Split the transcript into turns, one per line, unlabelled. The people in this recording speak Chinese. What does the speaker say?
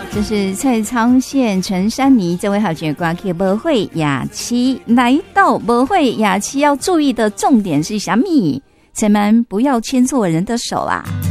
这是蔡昌宪、陈珊妮这位好姐歌曲《无会雅期》。来到无会雅期要注意的重点是什么？千万不要牵错人的手啊！